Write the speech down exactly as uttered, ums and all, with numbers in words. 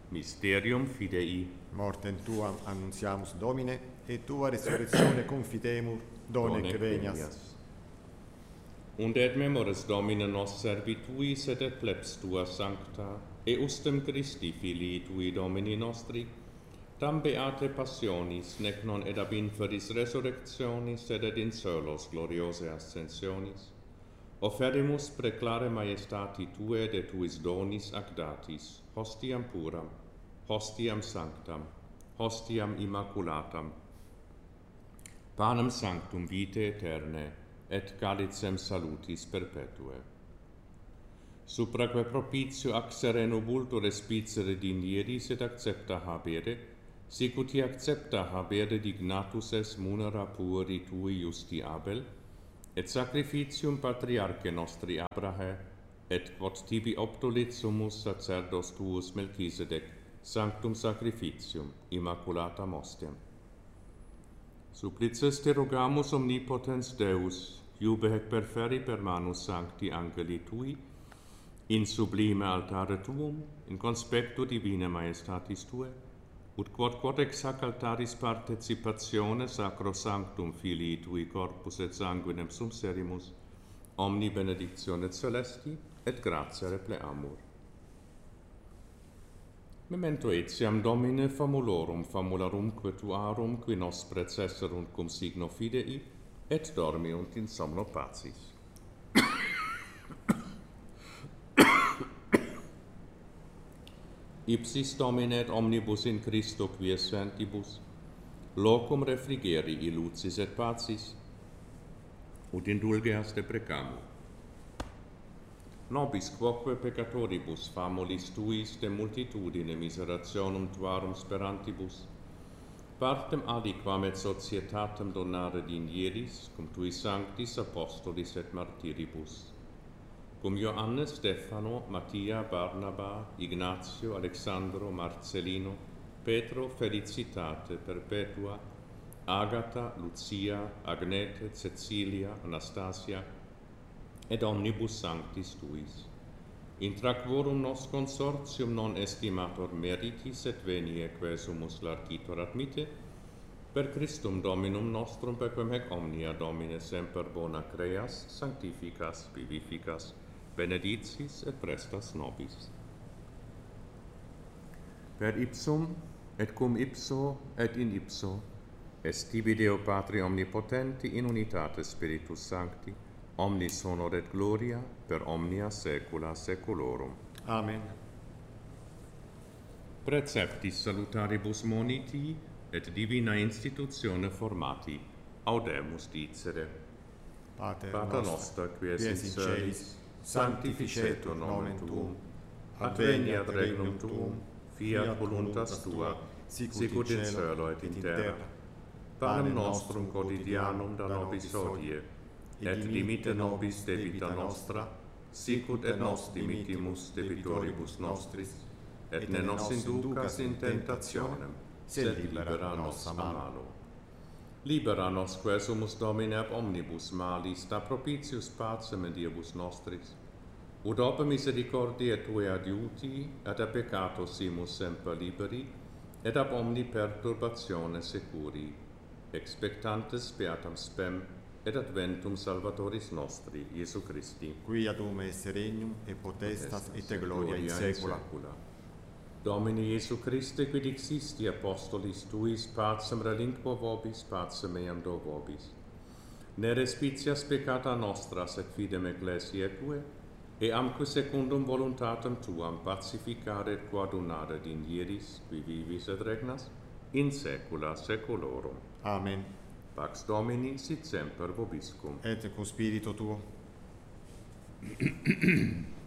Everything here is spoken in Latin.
Mysterium fidei. Mortem tuam annuntiamus, Domine, et tua resurrectione confitemur, done que venias. Und et memoris Domine nos servitui sed et plebs tua sancta, eustem Christi filii tui Domini nostri, tam beate passionis, nec non ed ab inferis resurrectionis, sed et in solos gloriose ascensionis, oferimus preclare maestati Tue de Tuis donis ac datis, hostiam puram, hostiam sanctam, hostiam immaculatam, panem sanctum vitae aeterne, et calicem salutis perpetue. Supraque propitio ac sereno bulto respicere dinieris et accepta habere, sicuti accepta habere dignatus es munera pueri tui justi Abel, et sacrificium patriarche nostri Abrahe, et quod tibi optulit sumus sacerdos tuus Melchisedec, sanctum sacrificium, immaculatam ostiam. Supplices te rogamus omnipotens Deus, iube hec perferi per manus sancti angeli tui, in sublime altare tuum, in conspectu divina maestatis tue, ut quod quod ex hac altaris participatione sacro sanctum filii tui corpus et sanguinem sum serimus, omni benedictione celesti et gratia repleamur. Memento etiam Domine famulorum famularumque tuarum qui nos precesserunt cum signo fidei, et dormiunt in somno pacis. Ipsis Domine et omnibus in Christo quiescentibus, locum refrigeri illucis et pacis, ut indulgeas te precamur. Nobis quoque peccatoribus famulis tuis de multitudine miserationum tuarum sperantibus, partem aliquam et societatem donare dinieris, cum tui sanctis apostolis et martiribus, cum Ioannes, Stefano, Mattia, Barnaba, Ignatio, Alexandro, Marcellino, Petro, Felicitate, Perpetua, Agata, Lucia, Agnete, Cecilia, Anastasia, et omnibus sanctis tuis. Intra quorum nos consortium non estimator meritis et venie quesumus largitor admite, per Christum Dominum nostrum, per quem hec omnia Domine semper bona creas, sanctificas, vivificas, benedicis et prestas nobis. Per ipsum, et cum ipso, et in ipso, est tibi Deo Patri omnipotenti in unitate Spiritus Sancti, omnis honor et gloria per omnia saecula saeculorum. Amen. Preceptis salutaribus moniti et divina institutione formati, audemus dicere. Pater, Pater nostra, qui es in celis, sanctificetur nomen tuum, adveniat regnum tuum, fiat voluntas tua, sicut in cielo et in terra. Panem nostrum quotidianum da nobis hodie, et dimite nobis debita nostra, sicut et nos dimitimus debitoribus nostris, et ne nos inducas in tentationem, sed libera nos a malo. Libera nos quesumus Domine ab omnibus malis, da propitius pacem in diebus nostris, ut ope misericordiae Tue adiuti, et a peccato simus semper liberi, et ab omni perturbatione securi, expectantes beatam spem, et adventum Salvatoris nostri, Iesu Christi, qui ad ume esse regnum, et potestas, et gloria in saecula. Domini Iesu Christe, quid existi apostolis tuis, pacem relinquo vobis, pacem meam do vobis. Ne respicias peccata nostra, sed fidem ecclesiae Tue, e amque secundum voluntatem Tuam pacificare et coadunare dinieris, qui vivis et regnas, in saecula saeculorum. Amen. Pax Domini sit semper vobiscum. Et cum spiritu tuo.